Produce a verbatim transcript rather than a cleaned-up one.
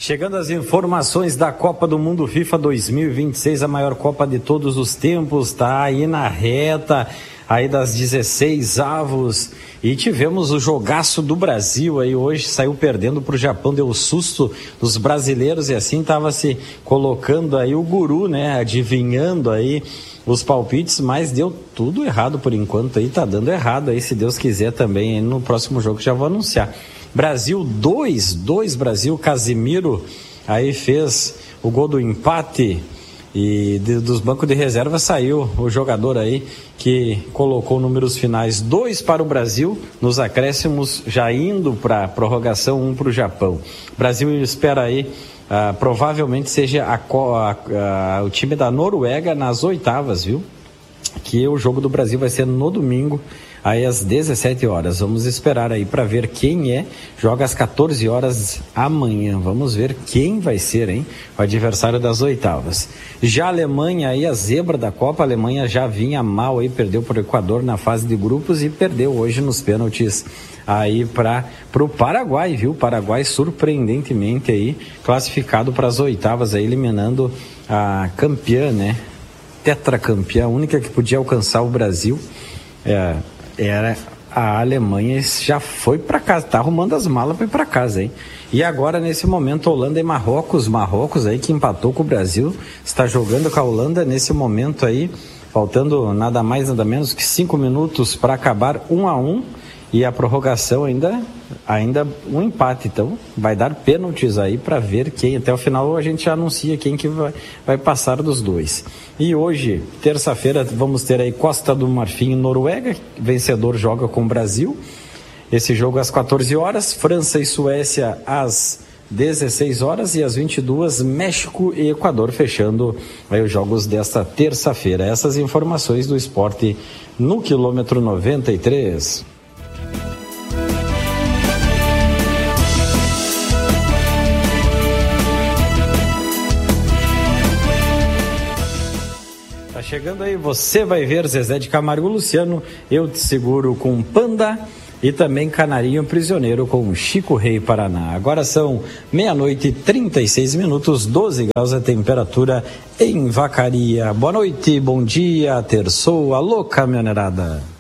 Chegando às informações da Copa do Mundo FIFA dois mil e vinte e seis, a maior Copa de todos os tempos, tá aí na reta, aí das dezesseis avos, e tivemos o jogaço do Brasil aí hoje, saiu perdendo para o Japão, deu susto dos brasileiros e assim estava se colocando aí o guru, né, adivinhando aí os palpites, mas deu tudo errado por enquanto aí, tá dando errado aí, se Deus quiser também, aí no próximo jogo já vou anunciar. Brasil dois, dois Brasil, Casimiro aí fez o gol do empate e de, dos bancos de reserva saiu o jogador aí que colocou números finais, dois para o Brasil, nos acréscimos já indo para a prorrogação, um para o Japão. Brasil espera aí, ah, provavelmente seja a, a, a, o time da Noruega nas oitavas, viu? Que o jogo do Brasil vai ser no domingo, aí às dezessete horas. Vamos esperar aí para ver quem é. Joga às quatorze horas amanhã. Vamos ver quem vai ser, hein? O adversário das oitavas. Já a Alemanha aí, a zebra da Copa. A Alemanha já vinha mal aí, perdeu para o Equador na fase de grupos e perdeu hoje nos pênaltis aí para o Paraguai, viu? O Paraguai surpreendentemente aí classificado para as oitavas aí, eliminando a campeã, né? Tetracampeã, a única que podia alcançar o Brasil é, era a Alemanha, já foi para casa, tá arrumando as malas para ir para casa, hein? E agora nesse momento Holanda e Marrocos, Marrocos aí que empatou com o Brasil, está jogando com a Holanda nesse momento aí, faltando nada mais nada menos que cinco minutos para acabar um a um e a prorrogação ainda, ainda um empate, então vai dar pênaltis aí para ver quem, até o final a gente já anuncia quem que vai, vai passar dos dois. E hoje, terça-feira, vamos ter aí Costa do Marfim e Noruega, vencedor joga com o Brasil, esse jogo às quatorze horas, França e Suécia às dezesseis horas e às vinte e duas, México e Equador fechando aí os jogos desta terça-feira. Essas informações do esporte no quilômetro noventa e três. Chegando aí, você vai ver Zezé de Camargo e Luciano, Eu Te Seguro com Panda e também Canarinho Prisioneiro com Chico Rei Paraná. Agora são meia-noite e trinta e seis minutos, doze graus a temperatura em Vacaria. Boa noite, bom dia, terçou, alô caminhoneirada.